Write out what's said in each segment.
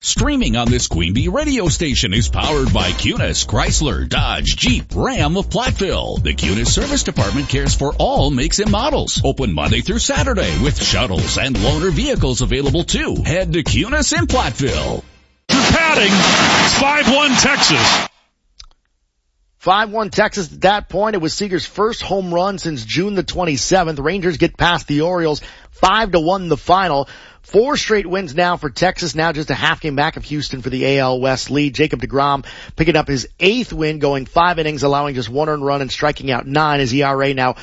Streaming on this Queen Bee radio station is powered by Cunis, Chrysler, Dodge, Jeep, Ram of Platteville. The Cunis Service Department cares for all makes and models. Open Monday through Saturday with shuttles and loaner vehicles available too. Head to Cunis in Platteville. Padding, it's 5-1 Texas. 5-1 Texas. At that point, it was Seager's first home run since June the 27th. The Rangers get past the Orioles 5-1 the final. 4 straight wins now for Texas, now just a half game back of Houston for the AL West lead. Jacob deGrom picking up his 8th win, going 5 innings, allowing just 1 earned run and striking out 9. His ERA now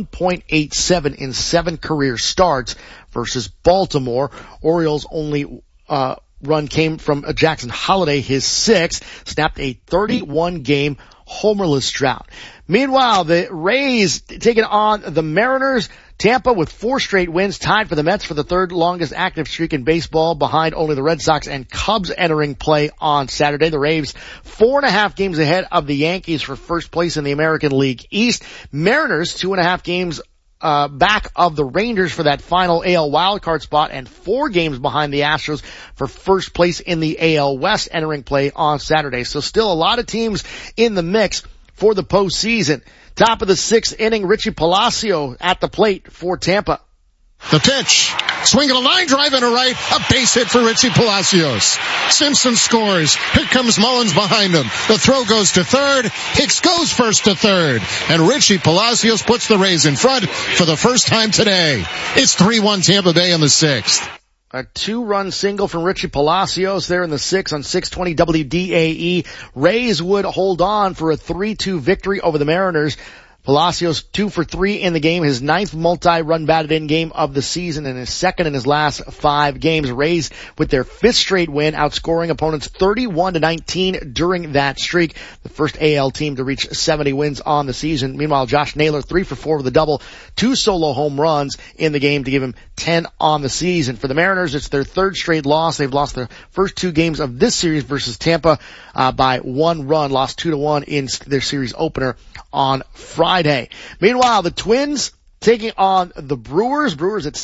1.87 in 7 career starts versus Baltimore. Orioles only run came from Jackson Holliday, his 6th, snapped a 31-game homerless drought. Meanwhile, the Rays taking on the Mariners. Tampa with 4 straight wins, tied for the Mets for the 3rd longest active streak in baseball, behind only the Red Sox and Cubs entering play on Saturday. The Rays 4.5 games ahead of the Yankees for first place in the American League East. Mariners 2.5 games back of the Rangers for that final AL wildcard spot, and 4 games behind the Astros for first place in the AL West entering play on Saturday. So still a lot of teams in the mix for the postseason. Top of the 6th inning, Richie Palacio at the plate for Tampa. The pitch. Swing and a line drive into right. A base hit for Richie Palacios. Simpson scores. Here comes Mullins behind him. The throw goes to third. Hicks goes first to third. And Richie Palacios puts the Rays in front for the first time today. It's 3-1 Tampa Bay in the 6th. A 2-run single from Richie Palacios there in the 6th on 620 WDAE. Rays would hold on for a 3-2 victory over the Mariners. Palacios 2 for 3 in the game, his 9th multi-run batted in game of the season and his 2nd in his last 5 games. Rays with their 5th straight win, outscoring opponents 31-19 during that streak. The first AL team to reach 70 wins on the season. Meanwhile, Josh Naylor 3 for 4 with a double, 2 solo home runs in the game to give him 10 on the season. For the Mariners, it's their 3rd straight loss. They've lost their first 2 games of this series versus Tampa by 1 run, lost 2-1 in their series opener on Friday. Meanwhile, the Twins taking on the Brewers. Brewers at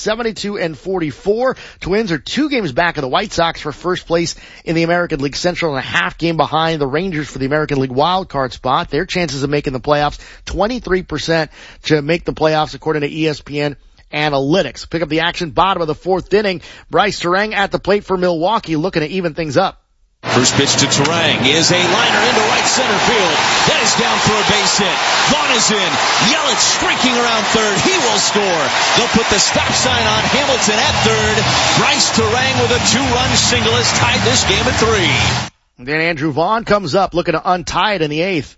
72-44. Twins are 2 games back of the White Sox for first place in the American League Central and a half game behind the Rangers for the American League wild card spot. Their chances of making the playoffs, 23% to make the playoffs according to ESPN Analytics. Pick up the action, bottom of the 4th inning. Bryce Terang at the plate for Milwaukee, looking to even things up. First pitch to Terang is a liner into right center field. That is down for a base hit. Vaughn is in. Yelich streaking around third. He will score. They'll put the stop sign on Hamilton at third. Bryce Terang with a 2-run single has tied this game at 3. Then Andrew Vaughn comes up looking to untie it in the 8th.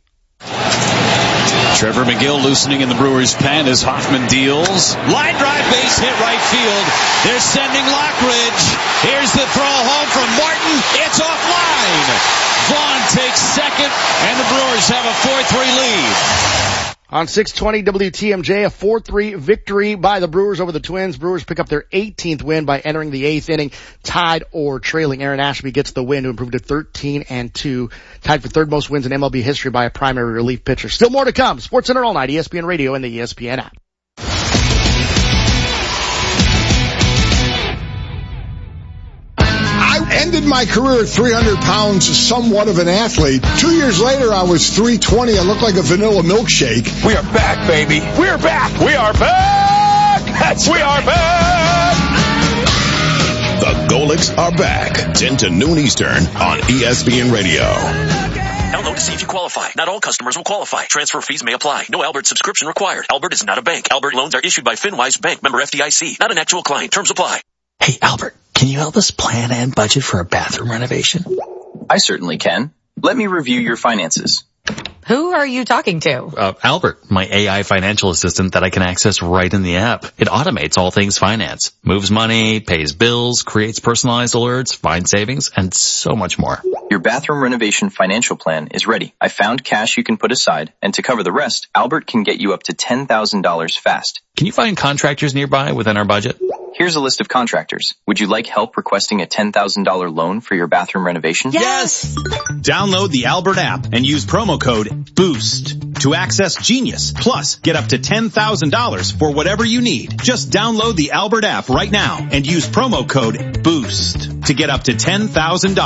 Trevor McGill loosening in the Brewers' pen as Hoffman deals. Line drive, base hit right field. They're sending Lockridge. Here's the throw home from Martin. It's offline. Vaughn takes 2nd, and the Brewers have a 4-3 lead. On 620 WTMJ, a 4-3 victory by the Brewers over the Twins. Brewers pick up their 18th win by entering the 8th inning, tied or trailing. Aaron Ashby gets the win to improve to 13-2, tied for 3rd most wins in MLB history by a primary relief pitcher. Still more to come. SportsCenter all night, ESPN Radio and the ESPN app. I ended my career at 300 pounds, somewhat of an athlete. 2 years later, I was 320. I looked like a vanilla milkshake. We are back, baby. We are back. We are back. We are back. The Golics are back. 10 to noon Eastern on ESPN Radio. Download to see if you qualify. Not all customers will qualify. Transfer fees may apply. No Albert subscription required. Albert is not a bank. Albert loans are issued by FinWise Bank, member FDIC. Not an actual client. Terms apply. Hey, Albert, can you help us plan and budget for a bathroom renovation? I certainly can. Let me review your finances. Who are you talking to? Albert, my AI financial assistant that I can access right in the app. It automates all things finance, moves money, pays bills, creates personalized alerts, finds savings, and so much more. Your bathroom renovation financial plan is ready. I found cash you can put aside, and to cover the rest, Albert can get you up to $10,000 fast. Can you find contractors nearby within our budget? Here's a list of contractors. Would you like help requesting a $10,000 loan for your bathroom renovation? Yes! Download the Albert app and use promo code BOOST to access Genius. Plus, get up to $10,000 for whatever you need. Just download the Albert app right now and use promo code BOOST to get up to $10,000.